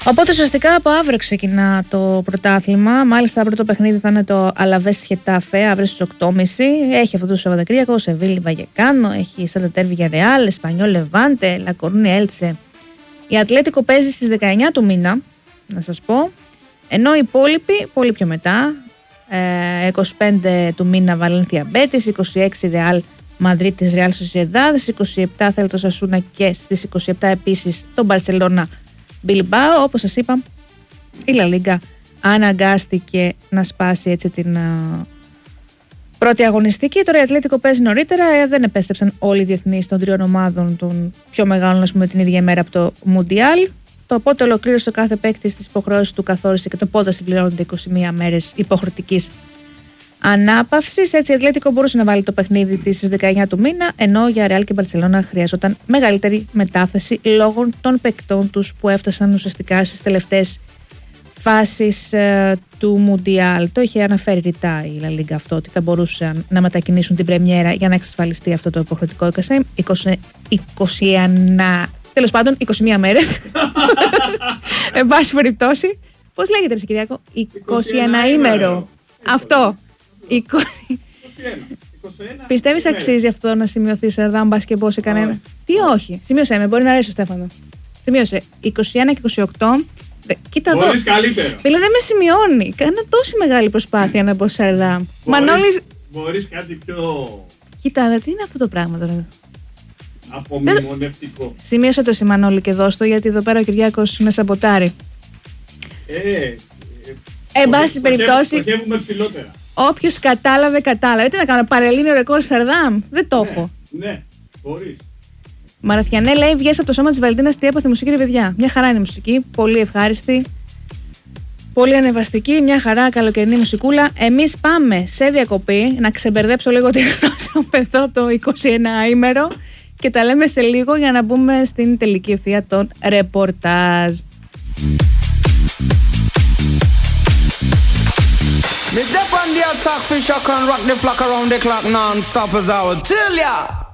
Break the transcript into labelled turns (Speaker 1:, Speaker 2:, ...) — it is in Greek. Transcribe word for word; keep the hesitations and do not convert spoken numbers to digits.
Speaker 1: Οπότε ουσιαστικά από αύριο ξεκινά το πρωτάθλημα. Μάλιστα, πρώτο παιχνίδι θα είναι το Αλαβές Χετάφε, αύριο στις οκτώ και μισή. Έχει αυτό το Σαββατοκύριακο Σεβίλη Βαγεκάνο, έχει Σανταντέρ Βιγιαρεάλ, Εσπανιόλ Λεβάντε, Λακορούνια Έλτσε. Η Ατλέτικο παίζει στις δεκαεννιά του μήνα, να σας πω. Ενώ οι υπόλοιποι, πολύ πιο μετά, ε, είκοσι πέντε του μήνα Βαλένθια Μπέτις, είκοσι έξι Ρεάλ Μαδρίτης Ρεάλ Σοσιεδάδες, είκοσι επτά θέλει το Σασούνα και στις είκοσι επτά επίσης τον Μπαρτσελώνα Μπιλμπάο. Όπως σας είπα, η Λα Λίγκα αναγκάστηκε να σπάσει έτσι την uh, πρώτη αγωνιστική. Τώρα η Ατλέτικο παίζει νωρίτερα, ε, δεν επέστρεψαν όλοι οι διεθνείς των τριών ομάδων των πιο μεγάλων, ας πούμε, την ίδια ημέρα από το Μουντιάλ. Το πότε ολοκλήρωσε ο κάθε παίκτη στις υποχρεώσεις του καθόρισε και το πότε συμπληρώνονται είκοσι μία μέρες υποχρεωτικής ανάπαυσης. Έτσι η Ατλέτικο μπορούσε να βάλει το παιχνίδι της στις δεκαεννιά του μήνα, ενώ για Ρεάλ και Μπαρτσελώνα χρειαζόταν μεγαλύτερη μετάθεση λόγω των παικτών τους που έφτασαν ουσιαστικά στις τελευταίες φάσεις ε, του Μουντιάλ. Το είχε αναφέρει ρητά η Λα Λίγκα αυτό, ότι θα μπορούσαν να μετακινήσουν την πρεμιέρα για να εξασφαλιστεί αυτό το υποχρεωτικό είκοσι, είκοσι ένα, τέλος πάντων είκοσι μία μέρες. Εν πάση περιπτώσει. Πώς λέγεται ρε Κυριακό? είκοσι ένα ημέρο. Αυτό. είκοσι... Πιστεύεις αξίζει αυτό να σημειωθεί σε Σαρδάμ μπασκετμπόλ σε κανένα? Τι όχι. Σημείωσε με, μπορεί να αρέσει ο Στέφανο. Σημείωσε είκοσι ένα και είκοσι οκτώ. Κοίτα εδώ. Μπορείς καλύτερο. Φίλε, δεν με σημειώνει. Κάνω τόση μεγάλη προσπάθεια να μπω σε Σαρδάμ. Μανώλης... Μπορείς κάτι πιο... Κοίτα, τι είναι αυτό το πράγμα τώρα? Απομνημονευτικό. Σημείωσε το Σιμανόλη και δώσ' το, γιατί εδώ πέρα ο Κυριάκος με σαμποτάρει. Ε... Εν πάση περιπτώσει, όποιος κατάλαβε, κατάλαβε. Τι να κάνω, παρελίνιο ρεκόρ Σαρδάμ? Δεν το έχω. Ναι, ναι, μπορείς. Μαραθιανέ λέει: βγες από το σώμα της Βαλεντίνας, τι έπαθε μουσική, ρε παιδιά? Μια χαρά είναι η μουσική, πολύ ευχάριστη, πολύ ανεβαστική, μια χαρά καλοκαιρινή μουσικούλα. Εμείς πάμε σε διακοπή, να ξεμπερδέψω λίγο τη γλώσσα μου εδώ το είκοσι ένα ημέρο και τα λέμε σε λίγο για να μπούμε στην τελική ευθεία των ρεπορτάζ.
Speaker 2: Me dep on the attack fish, I can rock the flock around the clock non-stop as I will tell ya.